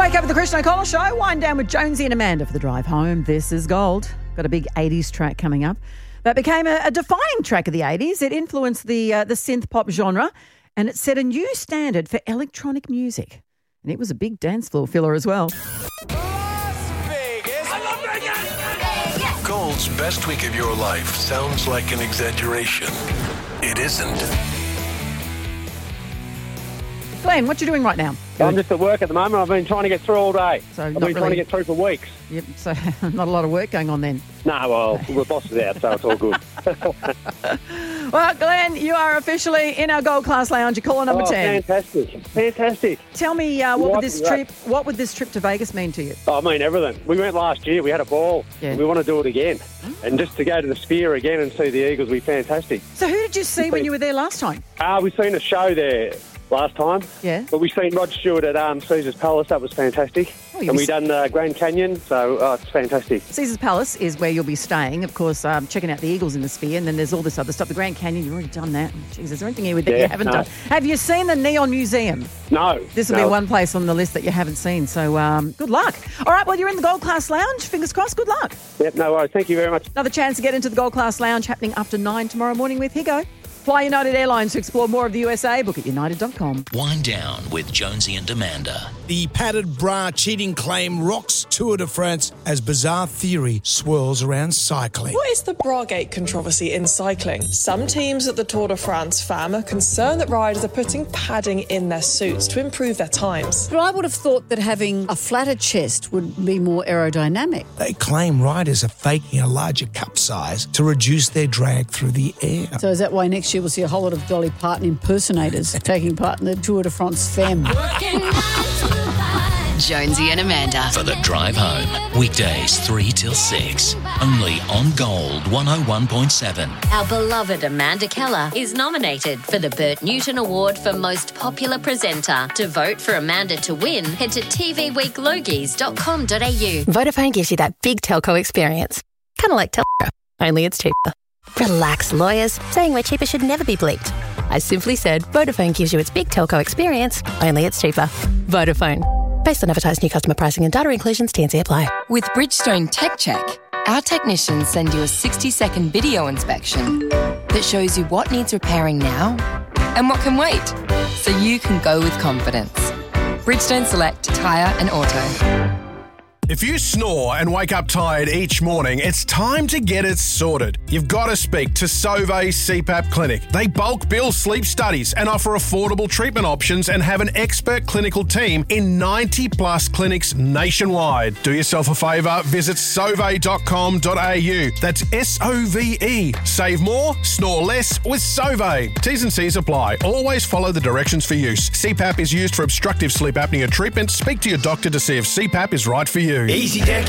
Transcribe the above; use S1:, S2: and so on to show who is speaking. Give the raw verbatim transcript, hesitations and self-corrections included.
S1: Wake up with the Christian O'Connell Show. Wind down with Jonesy and Amanda for the drive home. This is Gold. Got a big eighties track coming up that became a, a defining track of the eighties. It influenced the uh, the synth pop genre, and it set a new standard for electronic music. And it was a big dance floor filler as well.
S2: Gold's best week of your life sounds like an exaggeration. It isn't.
S1: Glenn, what you doing right now?
S3: I'm just at work at the moment. I've been trying to get through all day.
S1: So
S3: I've
S1: not
S3: been trying
S1: really-
S3: to get through for weeks.
S1: Yep, so not a lot of work going on then.
S3: No, well, the boss is out, so it's all good.
S1: Well, Glenn, you are officially in our Gold Class Lounge. You're caller number
S3: oh,
S1: ten.
S3: fantastic. Fantastic.
S1: Tell me, uh, what would
S3: Right,
S1: this
S3: right.
S1: trip? What would this trip to Vegas mean to you?
S3: Oh, I mean, everything. We went last year. We had a ball.
S1: Yeah.
S3: We want to do it again. And just to go to the Sphere again and see the Eagles would be fantastic.
S1: So, who did you see when you were there last time?
S3: Uh, we've seen a show there last time.
S1: Yeah.
S3: But we've seen Rod Stewart at um, Caesar's Palace. That was fantastic.
S1: Oh, you
S3: and
S1: was-
S3: we done uh, Grand Canyon, so oh, it's fantastic.
S1: Caesar's Palace is where you'll be staying, of course, um, checking out the Eagles in the Sphere, and then there's all this other stuff. The Grand Canyon, you've already done that. Jeez, is there anything here that
S3: Yeah,
S1: you haven't
S3: no.
S1: done? Have you seen the Neon Museum?
S3: No.
S1: This will
S3: no.
S1: be one place on the list that you haven't seen, so um, good luck. All right, well, you're in the Gold Class Lounge. Fingers crossed, good luck.
S3: Yep, no worries. Thank you very much.
S1: Another chance to get into the Gold Class Lounge happening after nine tomorrow morning with Higo. Fly United Airlines to explore more of the U S A. Book at united dot com.
S4: Wind down with Jonesy and Amanda.
S5: The padded bra cheating claim rocks Tour de France as bizarre theory swirls around cycling.
S6: What is the Bragate controversy in cycling? Some teams at the Tour de France FAM are concerned that riders are putting padding in their suits to improve their times.
S7: But I would have thought that having a flatter chest would be more aerodynamic.
S5: They claim riders are faking a larger cup size to reduce their drag through the air.
S7: So is that why next year we'll see a whole lot of Dolly Parton impersonators taking part in the Tour de France Femme?
S8: Jonesy and Amanda.
S4: For the drive home. Weekdays three till six. Only on Gold one oh one point seven.
S8: Our beloved Amanda Keller is nominated for the Bert Newton Award for Most Popular Presenter. To vote for Amanda to win, head to t v week logies dot com dot a u.
S9: Vodafone gives you that big telco experience. Kind of like Telco, only it's cheaper. Relax, lawyers. Saying we're cheaper should never be bleeped. I simply said Vodafone gives you its big telco experience, only it's cheaper. Vodafone. Based on advertised new customer pricing and data inclusions, T and C apply.
S10: With Bridgestone Tech Check, our technicians send you a sixty-second video inspection that shows you what needs repairing now and what can wait, so you can go with confidence. Bridgestone Select Tyre and Auto.
S11: If you snore and wake up tired each morning, it's time to get it sorted. You've got to speak to Sauvé C PAP Clinic. They bulk bill sleep studies and offer affordable treatment options and have an expert clinical team in ninety plus clinics nationwide. Do yourself a favour, visit sauve dot com dot a u. That's S O V E. Save more, snore less with Sauvé. T's and C's apply. Always follow the directions for use. C PAP is used for obstructive sleep apnea treatment. Speak to your doctor to see if C PAP is right for you.
S2: Easy, Dad.